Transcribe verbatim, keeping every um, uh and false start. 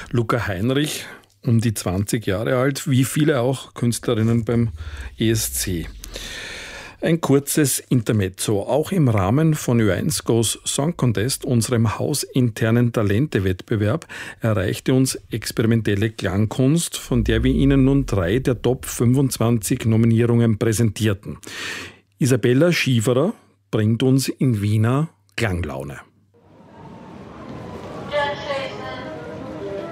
Luca Heinrich, um die zwanzig Jahre alt, wie viele auch Künstlerinnen beim E S C. Ein kurzes Intermezzo. Auch im Rahmen von Ö eins Goes Song Contest, unserem hausinternen Talente-Wettbewerb, erreichte uns experimentelle Klangkunst, von der wir Ihnen nun drei der Top fünfundzwanzig Nominierungen präsentierten. Isabella Schieferer bringt uns in Wiener Klanglaune.